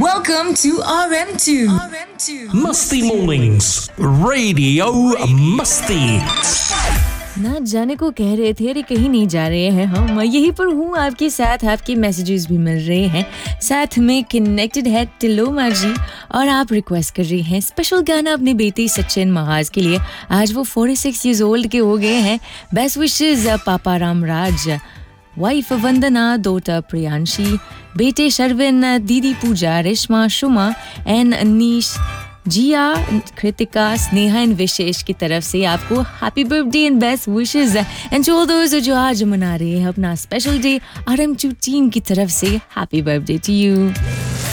Welcome to RM2. Musty Mornings, Radio Musty. ना जाने को कह रहे थे, अरे कहीं नहीं जा रहे हैं हम, यहीं पर हूँ आपके साथ, आपके मैसेजेस भी मिल रहे हैं, साथ में कनेक्टेड है टिलोमा जी, और आप रिक्वेस्ट कर रही हैं स्पेशल गाना अपने बेटे सचिन महाज के लिए। आज वो 46 years old के हो गए हैं। बेस्ट विशेस पापा रामराज, वाइफ वंदना, डॉटर प्रियांशी, बेटे शर्विन, दीदी पूजा, Reshma, शुमा and Anish, Jiya, Kritika, Sneha and विशेष की तरफ से आपको happy birthday and best wishes. And to all those जो आज मना रहे हैं अपना स्पेशल डे, RM2 टीम की तरफ से हैप्पी बर्थडे टू यू।